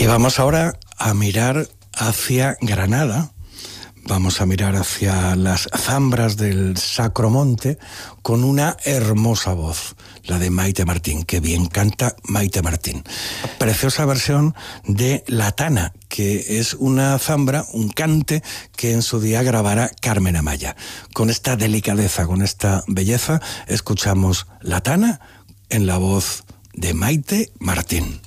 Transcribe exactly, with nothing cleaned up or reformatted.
vamos ahora a mirar hacia Granada. Vamos a mirar hacia las zambras del Sacro Monte con una hermosa voz, la de Maite Martín. Qué bien canta Maite Martín. Preciosa versión de La Tana, que es una zambra, un cante que en su día grabara Carmen Amaya. Con esta delicadeza, con esta belleza, escuchamos La Tana en la voz de Maite Martín.